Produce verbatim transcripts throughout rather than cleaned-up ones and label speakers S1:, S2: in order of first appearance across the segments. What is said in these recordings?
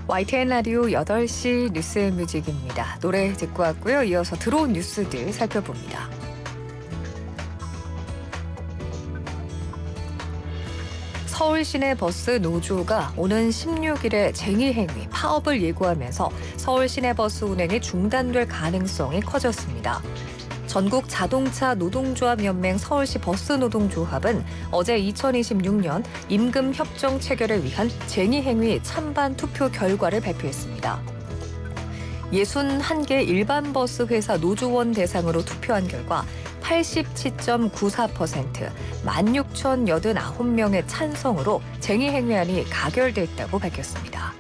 S1: 와이티엔 라디오 여덟 시 뉴스뮤직입니다. 노래 듣고 왔고요. 이어서 들어온 뉴스들 살펴봅니다. 서울 시내 버스 노조가 오는 십육 일에 쟁의행위, 파업을 예고하면서 서울 시내 버스 운행이 중단될 가능성이 커졌습니다. 전국 자동차 노동조합 연맹 서울시 버스노동조합은 어제 이천이십육 년 임금 협정 체결을 위한 쟁의행위 찬반 투표 결과를 발표했습니다. 육십일 개 일반 버스 회사 노조원 대상으로 투표한 결과 팔십칠 점 구사 퍼센트, 만 육천팔십구 명의 찬성으로 쟁의행위안이 가결됐다고 밝혔습니다.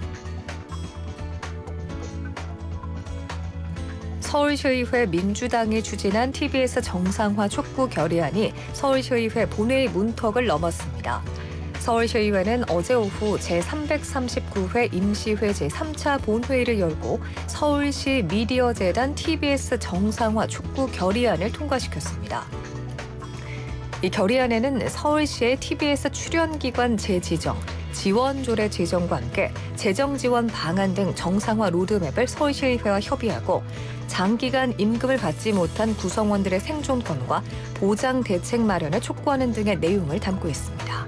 S1: 서울시의회 민주당이 추진한 티비에스 정상화 촉구 결의안이 서울시의회 본회의 문턱을 넘었습니다. 서울시의회는 어제 오후 제삼백삼십구 회 임시회 제삼 차 본회의를 열고 서울시 미디어재단 티비에스 정상화 촉구 결의안을 통과시켰습니다. 이 결의안에는 서울시의 티비에스 출연기관 재지정, 지원조례 제정과 함께 재정 지원 방안 등 정상화 로드맵을 서울시의회와 협의하고 장기간 임금을 받지 못한 구성원들의 생존권과 보장 대책 마련을 촉구하는 등의 내용을 담고 있습니다.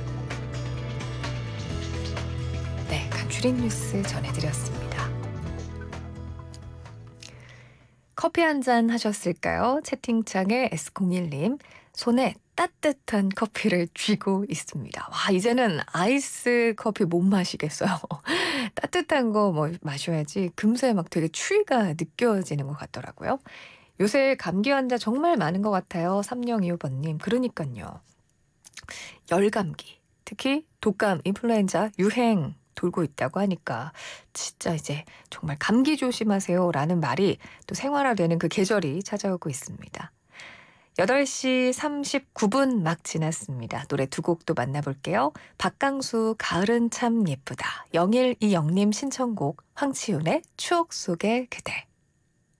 S1: 네, 간추린 뉴스 전해드렸습니다. 커피 한 잔 하셨을까요? 채팅창에 에스 공일 님, 손에 따뜻한 커피를 쥐고 있습니다. 와, 이제는 아이스 커피 못 마시겠어요. 따뜻한 거 뭐 마셔야지 금세 막 되게 추위가 느껴지는 것 같더라고요. 요새 감기 환자 정말 많은 것 같아요. 삼공이오 번님. 그러니까요. 열감기, 특히 독감, 인플루엔자 유행 돌고 있다고 하니까 진짜 이제 정말 감기 조심하세요라는 말이 또 생활화되는 그 계절이 찾아오고 있습니다. 여덟 시 삼십구 분 막 지났습니다. 노래 두 곡도 만나볼게요. 박강수 가을은 참 예쁘다. 영일이영 님 신청곡 황치윤의 추억 속의 그대.